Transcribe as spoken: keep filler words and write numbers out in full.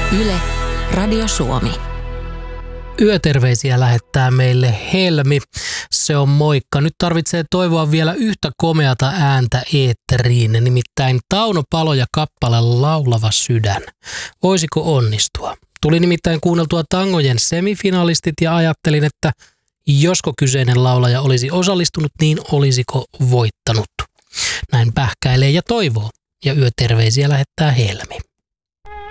Yle, Radio Suomi. Yöterveisiä lähettää meille Helmi. Se on moikka. Nyt tarvitsee toivoa vielä yhtä komeata ääntä eetteriin, nimittäin Tauno Palo ja kappale Laulava sydän. Voisiko onnistua? Tuli nimittäin kuunneltua tangojen semifinalistit ja ajattelin, että josko kyseinen laulaja olisi osallistunut, niin olisiko voittanut. Näin pähkäilee ja toivoo. Ja yöterveisiä lähettää Helmi.